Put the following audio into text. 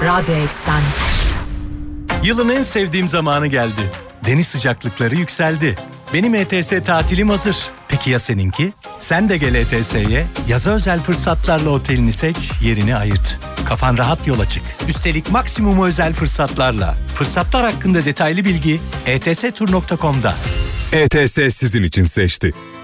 Radyo Eksen. Yılın en sevdiğim zamanı geldi. Deniz sıcaklıkları yükseldi. Benim ETS tatilim hazır. Peki ya seninki? Sen de gel ETS'ye. Yaza özel fırsatlarla otelini seç, yerini ayırt. Kafan rahat yola çık. Üstelik maksimum özel fırsatlarla. Fırsatlar hakkında detaylı bilgi etstur.com'da. ETS sizin için seçti.